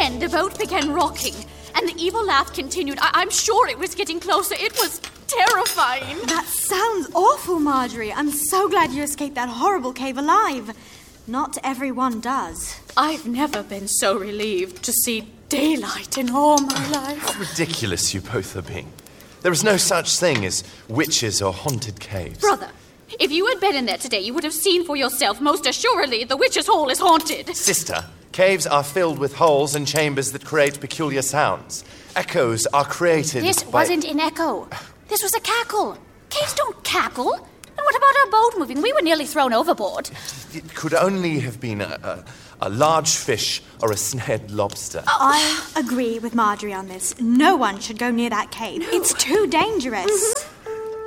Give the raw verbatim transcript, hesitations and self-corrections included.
then the boat began rocking, and the evil laugh continued. I- I'm sure it was getting closer. It was terrifying. That sounds awful, Marjorie. I'm so glad you escaped that horrible cave alive. Not everyone does. I've never been so relieved to see daylight in all my life. How ridiculous you both are being. There is no such thing as witches or haunted caves. Brother, if you had been in there today, you would have seen for yourself. Most assuredly, the witch's hole is haunted. Sister, caves are filled with holes and chambers that create peculiar sounds. Echoes are created This by... wasn't an echo. This was a cackle. Caves don't cackle. And what about our boat moving? We were nearly thrown overboard. It could only have been a, a, a large fish or a snared lobster. Oh. I agree with Marjorie on this. No one should go near that cave. It's too dangerous. Mm-hmm.